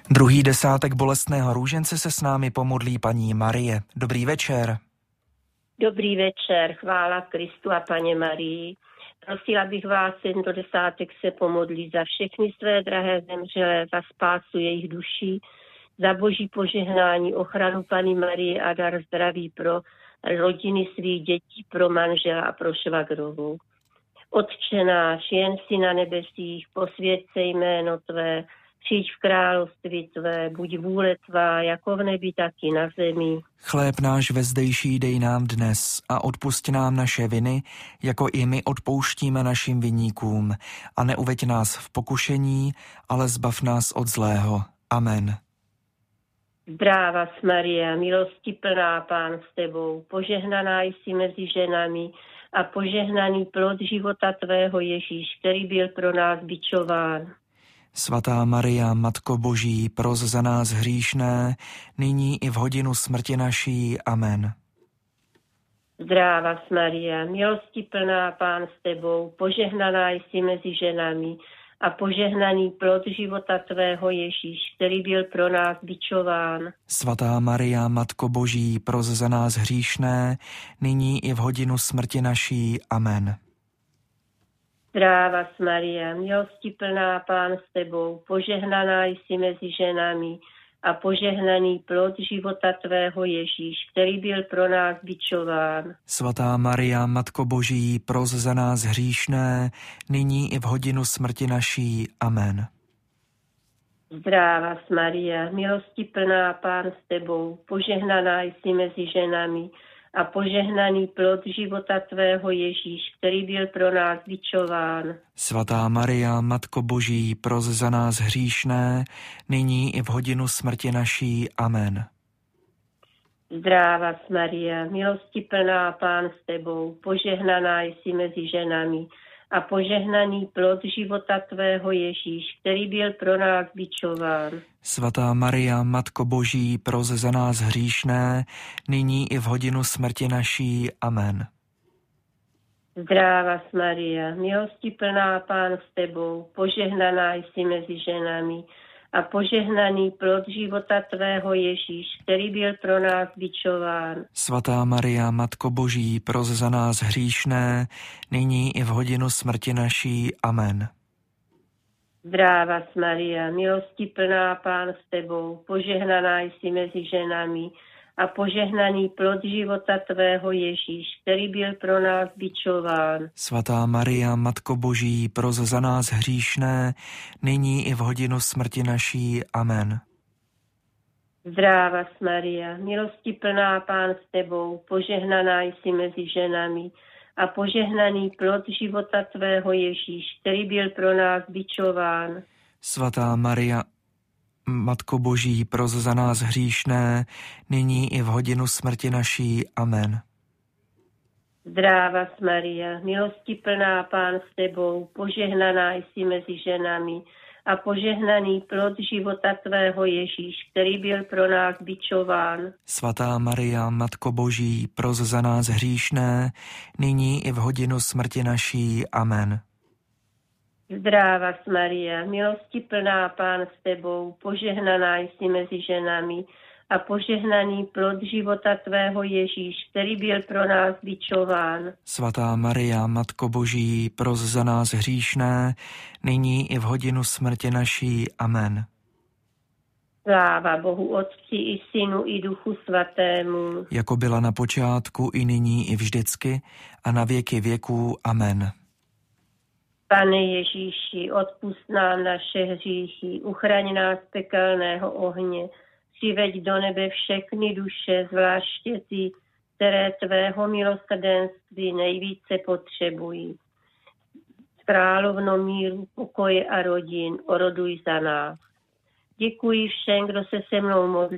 Druhý desátek bolestného růžence se s námi pomodlí paní Marie. Dobrý večer. Dobrý večer, chvála Kristu a Paně Marii. Prosila bych vás tento desátek se pomodlit za všechny své drahé zemřelé, za spásu jejich duší, za boží požehnání, ochranu Panny Marie a dar zdraví pro rodiny svých dětí, pro manžela a pro švagrovou. Otče náš, jen si na nebesích, posvěť se jméno tvé, přijď v království tvé, buď vůle tvá, jako v nebi, tak i na zemi. Chléb náš vezdejší dej nám dnes a odpusť nám naše viny, jako i my odpouštíme našim viníkům. A neuveď nás v pokušení, ale zbav nás od zlého. Amen. Zdráva Maria, milosti plná, Pán s tebou, požehnaná jsi mezi ženami a požehnaný plod života tvého Ježíš, který byl pro nás bičován. Svatá Maria, Matko Boží, pros za nás hříšné, nyní i v hodinu smrti naší. Amen. Zdráva Maria, milosti plná, Pán s tebou, požehnaná jsi mezi ženami a požehnaný plod života tvého Ježíš, který byl pro nás bičován. Svatá Maria, Matko Boží, pros za nás hříšné, nyní i v hodinu smrti naší. Amen. Zdráva Maria, milosti plná, Pán s tebou, požehnaná jsi mezi ženami a požehnaný plod života tvého Ježíš, který byl pro nás bičován. Svatá Maria, Matko Boží, pros za nás hříšné, nyní i v hodinu smrti naší. Amen. Zdráva Maria, milosti plná, Pán s tebou, požehnaná jsi mezi ženami a požehnaný plod života tvého Ježíš, který byl pro nás bičován. Svatá Maria, Matko Boží, pros za nás hříšné, nyní i v hodinu smrti naší. Amen. Zdráva Maria, milosti plná, Pán s tebou, požehnaná jsi mezi ženami a požehnaný plod života tvého Ježíš, který byl pro nás bičován. Svatá Maria, Matko Boží, pros za nás hříšné, nyní i v hodinu smrti naší. Amen. Zdráva Maria, milosti plná, Pán s tebou, požehnaná jsi mezi ženami a požehnaný plod života tvého Ježíš, který byl pro nás bičován. Svatá Maria, Matko Boží, pros za nás hříšné, nyní i v hodinu smrti naší. Amen. Zdráva Maria, milosti plná, Pán s tebou, požehnaná jsi mezi ženami a požehnaný plod života tvého Ježíš, který byl pro nás bičován. Svatá Maria, Matko Boží, pros za nás hříšné, nyní i v hodinu smrti naší. Amen. Zdráva Maria, milosti plná, Pán s tebou, požehnaná jsi mezi ženami a požehnaný plod života tvého Ježíš, který byl pro nás bičován. Svatá Maria, Matko Boží, pros za nás hříšné, nyní i v hodinu smrti naší. Amen. Zdráva Maria, milosti plná, Pán s tebou, požehnaná jsi mezi ženami a požehnaný plod života tvého Ježíš, který byl pro nás bičován. Svatá Maria, Matko Boží, pros za nás hříšné, nyní i v hodinu smrti naší. Amen. Zdráva Maria, milosti plná, Pán s tebou, požehnaná jsi mezi ženami a požehnaný plod života tvého Ježíš, který byl pro nás bičován. Svatá Maria, Matko Boží, pros za nás hříšné, nyní i v hodinu smrti naší. Amen. Sláva Bohu Otci i Synu i Duchu Svatému. Jako byla na počátku, i nyní, i vždycky, a na věky věků. Amen. Pane Ježíši, odpusť nám naše hříchy, uchraň nás pekelného ohně, přiveď do nebe všechny duše, zvláště ty, které tvého milosrdenství nejvíce potřebují. Královno míru, pokoje a rodin, oroduj za nás. Děkuji všem, kdo se se mnou modlí